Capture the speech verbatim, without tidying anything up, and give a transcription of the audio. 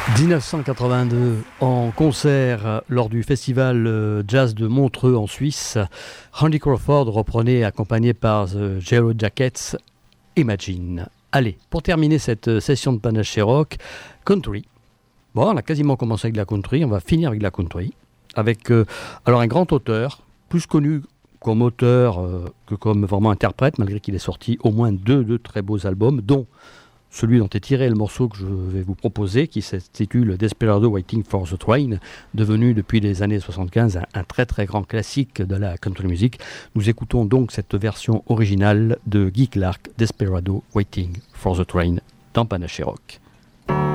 dix-neuf cent quatre-vingt-deux, en concert lors du festival jazz de Montreux en Suisse, Randy Crawford reprenait, accompagné par The Yellow Jackets, Imagine. Allez, pour terminer cette session de Panache Rock, country. Bon, on a quasiment commencé avec de la country, on va finir avec de la country, avec euh, alors un grand auteur, plus connu comme auteur euh, que comme vraiment interprète, malgré qu'il ait sorti au moins deux, deux très beaux albums, dont celui dont est tiré le morceau que je vais vous proposer, qui s'intitule Desperado Waiting for the Train, devenu depuis les années soixante-quinze un, un très très grand classique de la country music. Nous écoutons donc cette version originale de Guy Clark, Desperado Waiting for the Train, dans Panache Rock.